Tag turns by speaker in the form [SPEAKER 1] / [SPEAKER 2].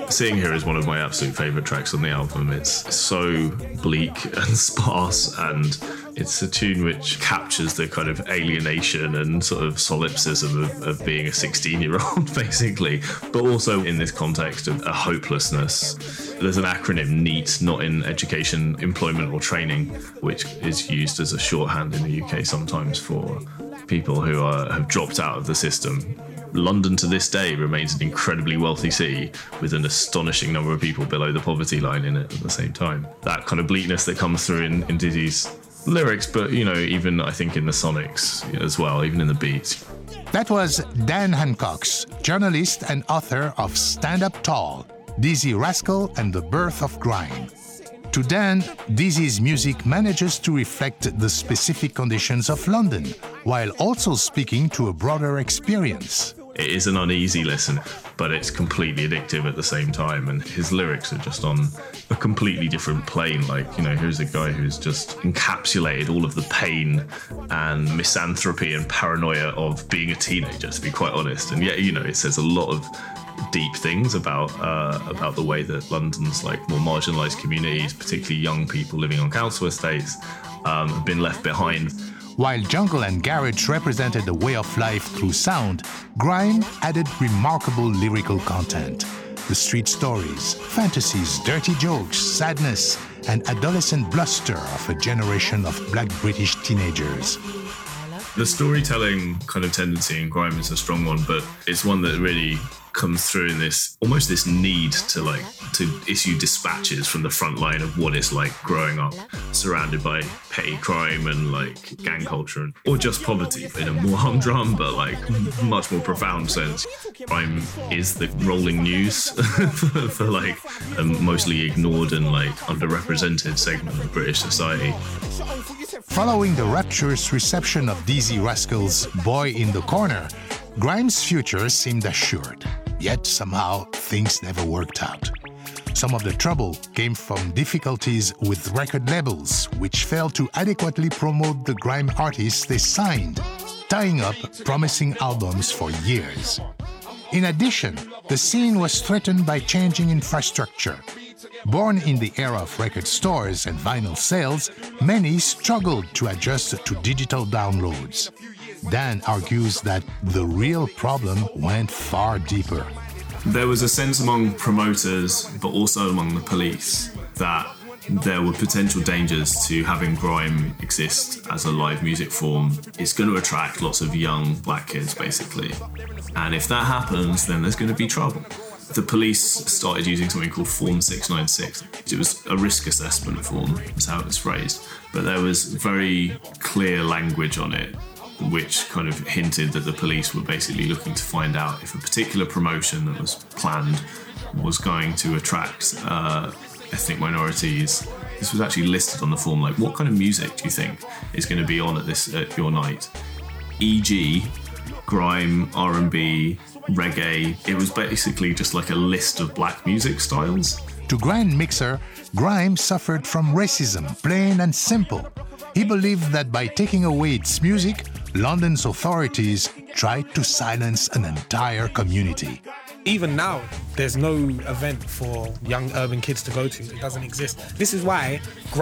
[SPEAKER 1] Sitting Here is one of my absolute favourite tracks on the album. It's so bleak and sparse, and it's a tune which captures the kind of alienation and sort of solipsism of being a 16-year-old, basically, but also in this context of a hopelessness. There's an acronym, NEET, not in education, employment or training, which is used as a shorthand in the UK sometimes for people who have dropped out of the system. London to this day remains an incredibly wealthy city with an astonishing number of people below the poverty line in it at the same time. That kind of bleakness that comes through in Dizzy's lyrics, but, you know, even I think in the sonics as well, even in the beats.
[SPEAKER 2] That was Dan Hancox, journalist and author of Stand Up Tall, Dizzy Rascal and the Birth of Grime. To Dan, Dizzy's music manages to reflect the specific conditions of London, while also speaking to a broader experience.
[SPEAKER 1] It is an uneasy listen, but it's completely addictive at the same time, and his lyrics are just on a completely different plane. Like, you know, here's a guy who's just encapsulated all of the pain and misanthropy and paranoia of being a teenager, to be quite honest. And yet, you know, it says a lot of deep things about the way that London's like more marginalised communities, particularly young people living on council estates, have been left behind.
[SPEAKER 2] While jungle and garage represented a way of life through sound, grime added remarkable lyrical content. The street stories, fantasies, dirty jokes, sadness, and adolescent bluster of a generation of black British teenagers.
[SPEAKER 1] The storytelling kind of tendency in grime is a strong one, but it's one that really comes through in this almost this need to issue dispatches from the front line of what it's like growing up surrounded by petty crime and like gang culture, or just poverty in a more humdrum but like much more profound sense. Grime is the rolling news for like a mostly ignored and like underrepresented segment of British society.
[SPEAKER 2] Following the rapturous reception of Dizzy Rascal's Boy in the Corner, grime's future seemed assured. Yet somehow things never worked out. Some of the trouble came from difficulties with record labels, which failed to adequately promote the grime artists they signed, tying up promising albums for years. In addition, the scene was threatened by changing infrastructure. Born in the era of record stores and vinyl sales, many struggled to adjust to digital downloads. Dan argues that the real problem went far deeper.
[SPEAKER 1] There was a sense among promoters, but also among the police, that there were potential dangers to having grime exist as a live music form. It's going to attract lots of young black kids, basically. And if that happens, then there's going to be trouble. The police started using something called Form 696. It was a risk assessment form, is how it was phrased. But there was very clear language on it, which kind of hinted that the police were basically looking to find out if a particular promotion that was planned was going to attract ethnic minorities. This was actually listed on the form, like, what kind of music do you think is going to be on at your night? E.g., grime, R&B, reggae. It was basically just like a list of black music styles.
[SPEAKER 2] To Grand Mixer, grime suffered from racism, plain and simple. He believed that by taking away its music, London's authorities tried to silence an entire community.
[SPEAKER 3] Even now, there's no event for young urban kids to go to. It doesn't exist. This is why